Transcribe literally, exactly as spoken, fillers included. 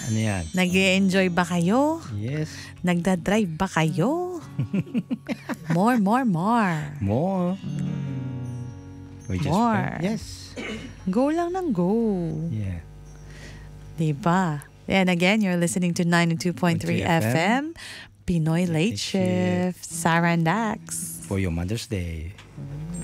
Ano yan? Nag-e-enjoy ba kayo? Yes. Nagda-drive ba kayo? More, more, more. More. We just More. went. Yes. Go lang ng go. Yeah. Diba? And again, you're listening to ninety-two point three F M, Pinoy Late Shift, Sarah and Dax. For your Mother's Day.